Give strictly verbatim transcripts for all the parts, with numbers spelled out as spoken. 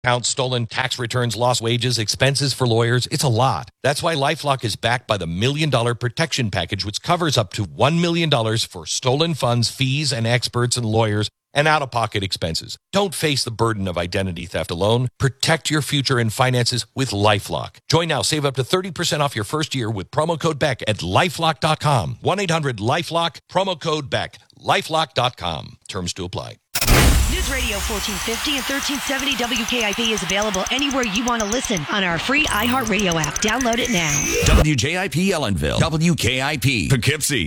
Accounts stolen, tax returns, lost wages, expenses for lawyers. It's a lot. That's why LifeLock is backed by the Million Dollar Protection Package, which covers up to one million dollars for stolen funds, fees, and experts and lawyers, and out-of-pocket expenses. Don't face the burden of identity theft alone. Protect your future and finances with LifeLock. Join now. Save up to thirty percent off your first year with promo code Beck at lifelock dot com. one eight hundred lifelock, promo code Beck. lifelock dot com. Terms to apply. News Radio fourteen fifty and thirteen seventy W K I P is available anywhere you want to listen on our free iHeartRadio app. Download it now. W J I P Ellenville. W K I P Poughkeepsie.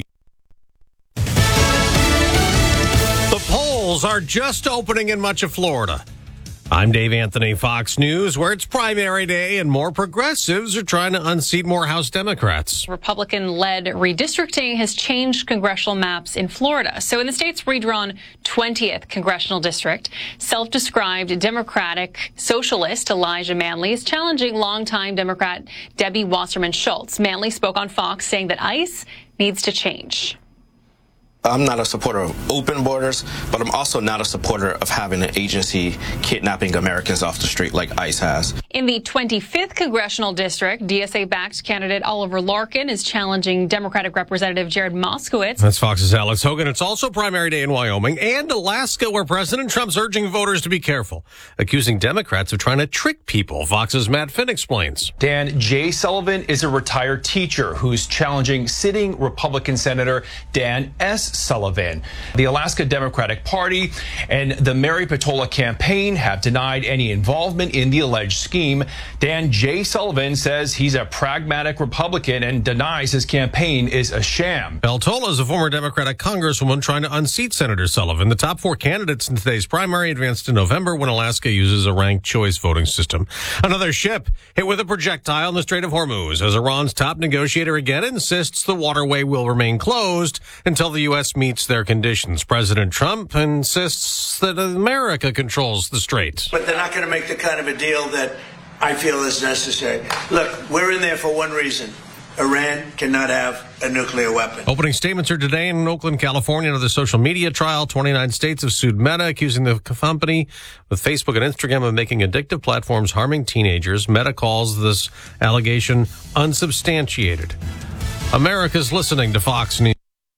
The polls are just opening in much of Florida. I'm Dave Anthony, Fox News, where it's primary day and more progressives are trying to unseat more House Democrats. Republican-led redistricting has changed congressional maps in Florida. So in the state's redrawn twentieth congressional district, self-described Democratic socialist Elijah Manley is challenging longtime Democrat Debbie Wasserman Schultz. Manley spoke on Fox saying that ICE needs to change. I'm not a supporter of open borders, but I'm also not a supporter of having an agency kidnapping Americans off the street like ICE has. In the twenty-fifth congressional district, D S A-backed candidate Oliver Larkin is challenging Democratic Representative Jared Moskowitz. That's Fox's Alex Hogan. It's also primary day in Wyoming and Alaska, where President Trump's urging voters to be careful, accusing Democrats of trying to trick people. Fox's Matt Finn explains. Dan, Jay Sullivan is a retired teacher who's challenging sitting Republican Senator Dan S. Sullivan. The Alaska Democratic Party and the Mary Patola campaign have denied any involvement in the alleged scheme. Dan J. Sullivan says he's a pragmatic Republican and denies his campaign is a sham. Peltola is a former Democratic congresswoman trying to unseat Senator Sullivan. The top four candidates in today's primary advanced in November when Alaska uses a ranked choice voting system. Another ship hit with a projectile in the Strait of Hormuz as Iran's top negotiator again insists the waterway will remain closed until the U S meets their conditions. President Trump insists that America controls the strait. But they're not going to make the kind of a deal that I feel is necessary. Look, we're in there for one reason. Iran cannot have a nuclear weapon. Opening statements are today in Oakland, California, under the social media trial. twenty-nine states have sued Meta, accusing the company with Facebook and Instagram of making addictive platforms harming teenagers. Meta calls this allegation unsubstantiated. America's listening to Fox News.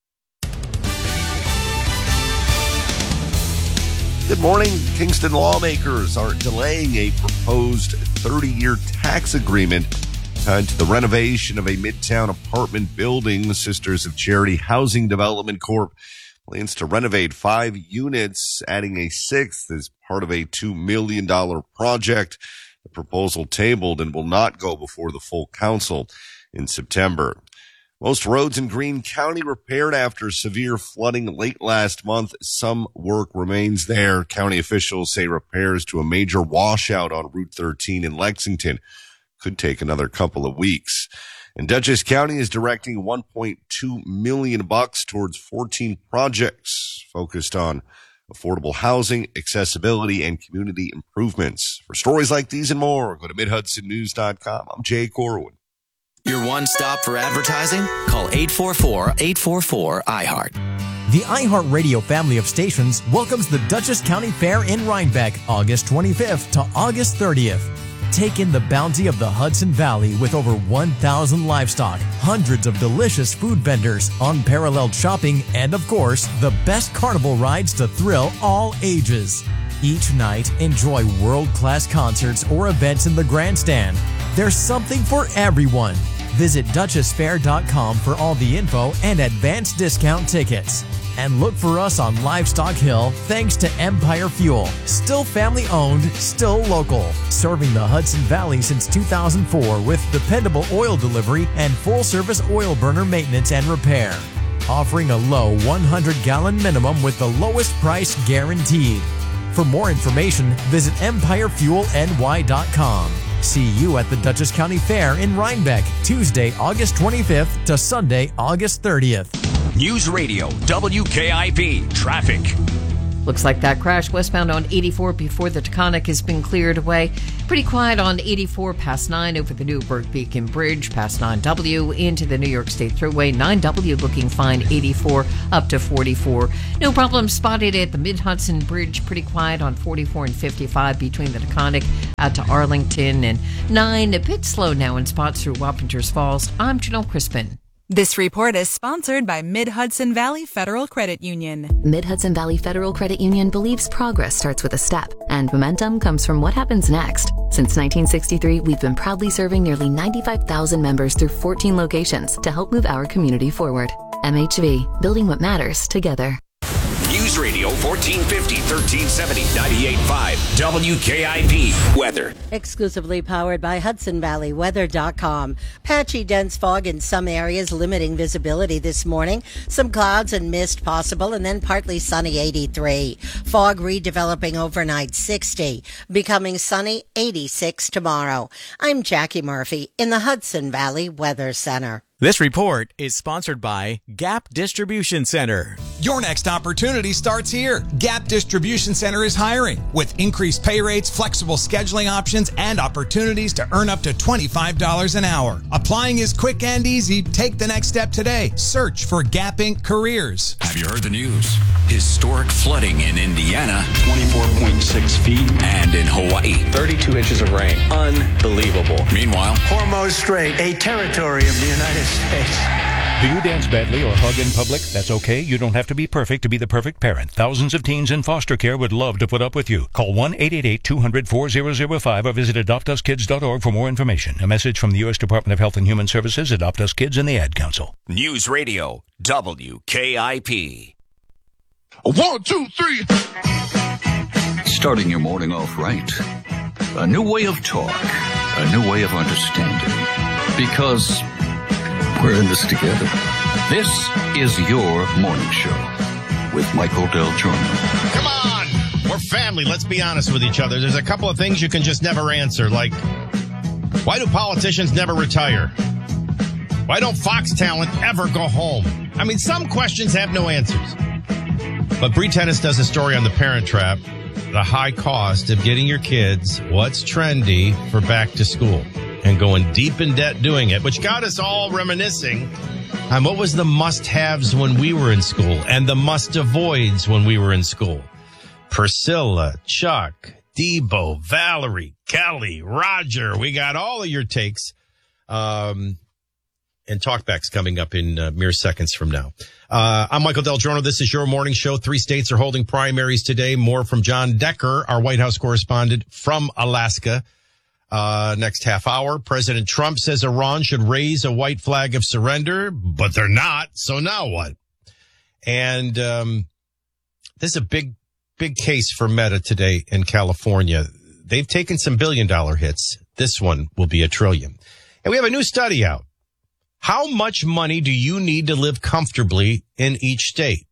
Good morning. Kingston lawmakers are delaying a proposed thirty-year tax agreement tied to the renovation of a Midtown apartment building. The Sisters of Charity Housing Development Corp plans to renovate five units, adding a sixth as part of a two million dollars project. The proposal tabled and will not go before the full council in September. Most roads in Greene County repaired after severe flooding late last month. Some work remains there. County officials say repairs to a major washout on Route thirteen in Lexington could take another couple of weeks. And Dutchess County is directing one point two million bucks towards fourteen projects focused on affordable housing, accessibility, and community improvements. For stories like these and more, go to mid hudson news dot com. I'm Jay Corwin. Your one stop for advertising? Call eight four four, eight four four, I heart. The iHeartRadio family of stations welcomes the Dutchess County Fair in Rhinebeck, August twenty-fifth to August thirtieth. Take in the bounty of the Hudson Valley with over one thousand livestock, hundreds of delicious food vendors, unparalleled shopping, and of course, the best carnival rides to thrill all ages. Each night, enjoy world-class concerts or events in the grandstand. There's something for everyone. Visit Dutchess Fair dot com for all the info and advance discount tickets. And look for us on Livestock Hill thanks to Empire Fuel. Still family-owned, still local. Serving the Hudson Valley since two thousand four with dependable oil delivery and full-service oil burner maintenance and repair. Offering a low one hundred gallon minimum with the lowest price guaranteed. For more information, visit empire fuel n y dot com. See you at the Dutchess County Fair in Rhinebeck, Tuesday, August twenty-fifth to Sunday, August thirtieth. News Radio W K I P Traffic. Looks like that crash westbound on eighty-four before the Taconic has been cleared away. Pretty quiet on eighty-four past nine over the Newburgh Beacon Bridge, past nine W into the New York State Thruway. nine W looking fine, eighty-four up to forty-four. No problem spotted at the Mid-Hudson Bridge. Pretty quiet on forty-four and fifty-five between the Taconic out to Arlington. And nine, a bit slow now in spots through Wappingers Falls. I'm Janelle Crispin. This report is sponsored by Mid-Hudson Valley Federal Credit Union. Mid-Hudson Valley Federal Credit Union believes progress starts with a step, and momentum comes from what happens next. Since nineteen sixty-three, we've been proudly serving nearly ninety-five thousand members through fourteen locations to help move our community forward. M H V, building what matters together. News Radio fourteen fifty, thirteen seventy, ninety-eight point five W K I P weather. Exclusively powered by Hudson Valley Weather dot com. Patchy dense fog in some areas limiting visibility this morning. Some clouds and mist possible, and then partly sunny eighty-three. Fog redeveloping overnight sixty. Becoming sunny eighty-six tomorrow. I'm Jackie Murphy in the Hudson Valley Weather Center. This report is sponsored by Gap Distribution Center. Your next opportunity starts here. Gap Distribution Center is hiring with increased pay rates, flexible scheduling options, and opportunities to earn up to twenty-five dollars an hour. Applying is quick and easy. Take the next step today. Search for Gap Incorporated Careers. Have you heard the news? Historic flooding in Indiana. twenty-four point six feet. And in Hawaii. thirty-two inches of rain. Unbelievable. Meanwhile, Hormuz Strait, a territory of the United States. Do you dance badly or hug in public? That's okay. You don't have to be perfect to be the perfect parent. Thousands of teens in foster care would love to put up with you. Call one eight eight eight, two hundred, four thousand five or visit adopt us kids dot org for more information. A message from the U S Department of Health and Human Services, Adopt Us Kids, and the Ad Council. News Radio W K I P. One, two, three. Starting your morning off right. A new way of talk. A new way of understanding. Because we're in this together. This is your morning show with Michael Del Giorno. Come on! We're family. Let's be honest with each other. There's a couple of things you can just never answer. Like, why do politicians never retire? Why don't Fox talent ever go home? I mean, some questions have no answers. But Bree Tennis does a story on The Parent Trap, the high cost of getting your kids what's trendy for back to school, and going deep in debt doing it, which got us all reminiscing on what was the must-haves when we were in school and the must-avoids when we were in school. Priscilla, Chuck, Debo, Valerie, Kelly, Roger, we got all of your takes. Um, and talkbacks coming up in uh, mere seconds from now. Uh, I'm Michael Del Giorno. This is your morning show. Three states are holding primaries today. More from John Decker, our White House correspondent from Alaska. Uh, next half hour, President Trump says Iran should raise a white flag of surrender, but they're not. So now what? And, um, this is a big, big case for Meta today in California. They've taken some billion dollar hits. This one will be a trillion. And we have a new study out. How much money do you need to live comfortably in each state?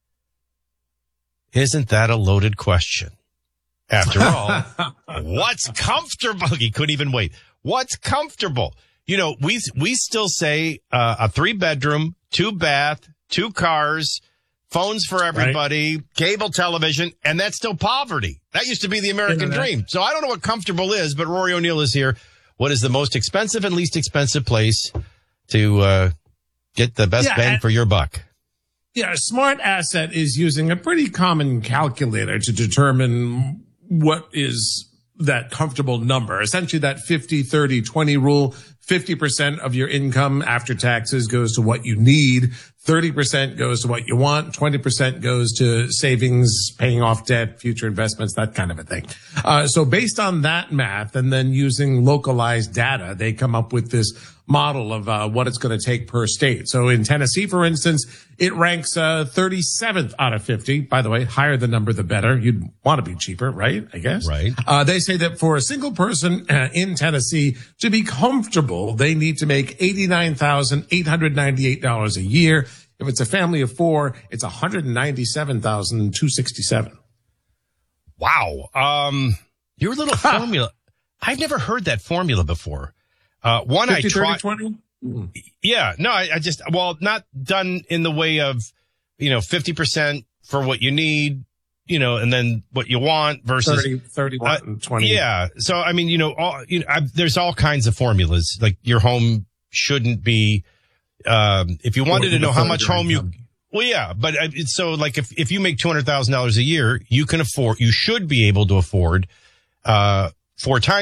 Isn't that a loaded question? After all, what's comfortable? He couldn't even wait. What's comfortable? You know, we we still say uh, a three bedroom, two bath, two cars, phones for everybody, right. Cable television, and that's still poverty. That used to be the American Internet. Dream. So I don't know what comfortable is, but Rory O'Neill is here. What is the most expensive and least expensive place to uh, get the best yeah, bang for your buck? Yeah, a smart asset is using a pretty common calculator to determine what is that comfortable number. Essentially that fifty, thirty, twenty rule. fifty percent of your income after taxes goes to what you need. thirty percent goes to what you want. twenty percent goes to savings, paying off debt, future investments, that kind of a thing. Uh, so based on that math and then using localized data, they come up with this model of uh, what it's going to take per state. So in Tennessee, for instance, it ranks uh, thirty-seventh out of fifty. By the way, higher the number, the better. You'd want to be cheaper, right? I guess. Right. Uh, they say that for a single person uh, in Tennessee to be comfortable, they need to make eighty-nine thousand eight hundred ninety-eight dollars a year. If it's a family of four, it's one hundred ninety-seven thousand two hundred sixty-seven dollars. Wow. Um, your little formula. I've never heard that formula before. Uh, one fifty, I tried. thirty, twenty? Yeah, no, I, I just, well, not done in the way of, you know, fifty percent for what you need, you know, and then what you want versus thirty, thirty-one, uh, and twenty. Yeah. So, I mean, you know, all, you know, I, there's all kinds of formulas. Like your home shouldn't be, um, if you wanted to know how much home you, well, yeah, but uh, it's so like if, if you make two hundred thousand dollars a year, you can afford, you should be able to afford, uh, four times